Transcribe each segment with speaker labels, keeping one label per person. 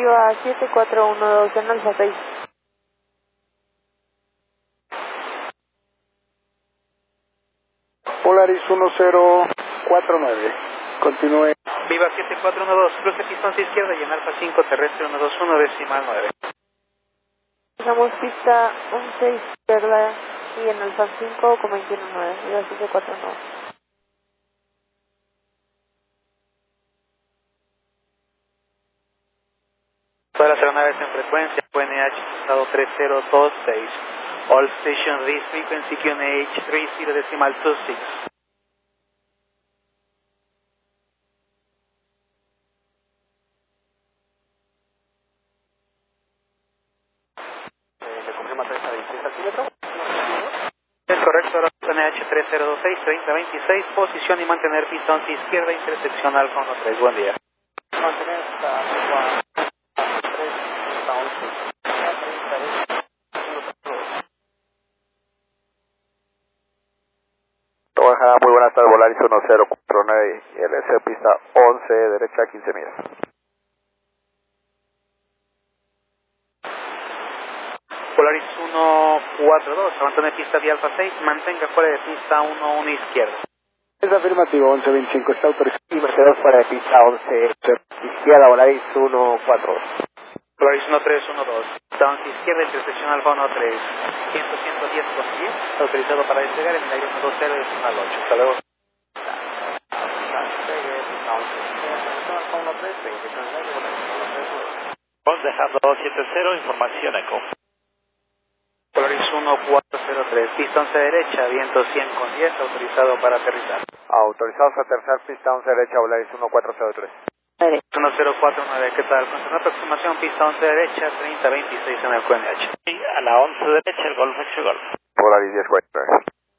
Speaker 1: Viva 7412 en Alfa 6.
Speaker 2: Polaris 1049, continúe.
Speaker 3: Viva 7412, cruce pista 11 izquierda y en Alfa 5 terrestre 121 decimal 9.
Speaker 1: Dejamos pista 11 izquierda y en Alfa 5 con 219, Viva 749.
Speaker 3: Todas las aeronaves en frecuencia, QNH estado 3026. All stations this frequency QNH 30 decimal 26.
Speaker 2: ¿Me confirma 3026 centímetros?
Speaker 3: Es correcto, ahora QNH 3026, 3026, posición y mantener pista 11 izquierda, intersección Alfa 13, buen día.
Speaker 2: Mantener esta Alfa 3, pista 11. Guadalajara, muy buenas tardes, Volaris 1049 y LC pista 11, derecha 15 millas.
Speaker 3: Polaris 142, abandone pista de Alfa 6, mantenga fuera de pista 11 izquierda.
Speaker 2: Es afirmativo, 1125, está autorizado.
Speaker 4: Y Mercedes fuera de pista 11, izquierda, Volaris 142.
Speaker 3: Polaris 1312, pista 11 izquierda, intersección Alfa 13, 110 con 10, autorizado para despegar en el aire 120 decimal 8. Hasta luego.
Speaker 4: Vos dejando 270, información ECO.
Speaker 3: Polaris 1403, pista 11 derecha, viento 100 con 10, autorizado para aterrizar.
Speaker 2: Autorizados a aterrizar pista 11 derecha, Volaris 1403.
Speaker 3: 1049, ¿qué tal? Con una aproximación pista 11 derecha, 3026 en el QNH.
Speaker 4: Y a la 11 derecha, el Golf X Golf.
Speaker 2: Polaris 1049.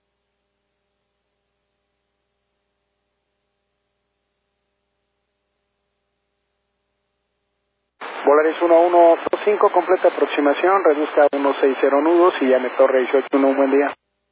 Speaker 2: Volaris 1125, completa aproximación, reduzca a 160 nudos y llame Torre 181, un buen día.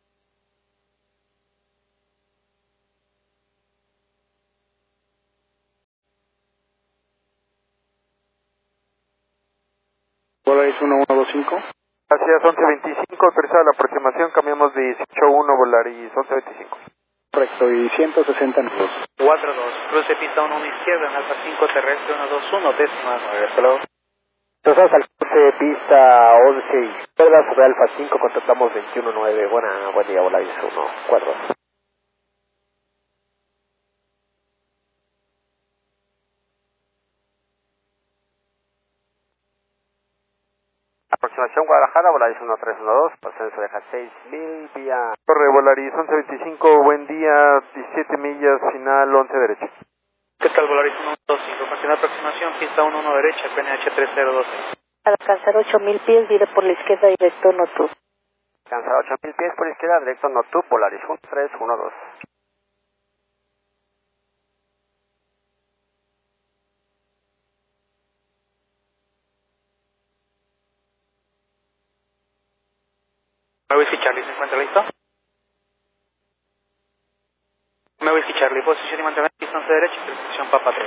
Speaker 2: Volaris 1125. Gracias, 1125, autorizada la aproximación, cambiamos de 181, Volaris 1125. Correcto, y 160 nudos.
Speaker 3: 42, cruce pista 11 izquierda en Alfa 5 terrestre 121, decimal 9, hasta luego.
Speaker 4: Entonces al cruce pista 11 izquierda sobre Alfa 5, contactamos 219. Buen día, Volaris 142.
Speaker 2: Aproximación Guadalajara, Volaris 1312, ascenso deja 6000 vía... Torre Volaris 1125, buen día, 17 millas, final 11 derecha.
Speaker 3: ¿Qué tal, Volaris 125? Continúa aproximación, pista 11 derecha, PNH 3012.
Speaker 1: Al alcanzar 8000 pies, vire por la izquierda directo Notu.
Speaker 2: Alcanzar 8000 pies por izquierda, directo Notu, Polaris 1312.
Speaker 3: ¿Me voy a Charlie, se encuentra listo? Me voy a Charlie, posición y mantener pista 11 derecha, intersección Papa 3.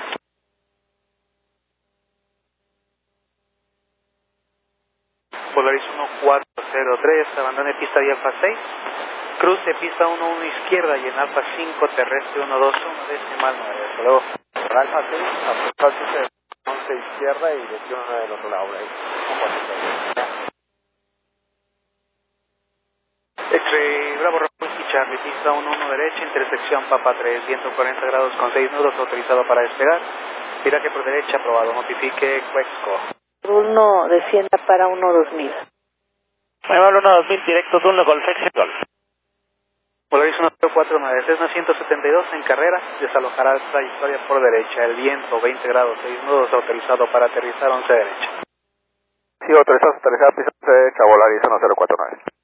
Speaker 3: Polaris 1403, abandone pista de Alfa 6, cruce pista 11 izquierda y en Alfa 5 terrestre 121, decimal 9, hasta luego.
Speaker 2: Alfa 6, aproximación 11 izquierda y 21 del otro lado,
Speaker 3: X-Ray Bravo Romeo y Charlie, pista 11 derecha, intersección Papa 3, viento 40 grados con 6 nudos, autorizado para despegar. Viraje por derecha, aprobado, notifique Cuexco.
Speaker 1: 1 descienda para 12000.
Speaker 4: Me va al 12000, directo turno Golf X Golf.
Speaker 3: Polaris 1049, Cessna 172 en carrera, desalojará trayectoria por derecha, el viento 20 grados, 6 nudos, autorizado para aterrizar 11 derecha.
Speaker 2: Sí, autorizado a aterrizar pista 11 derecha, Volaris 1049.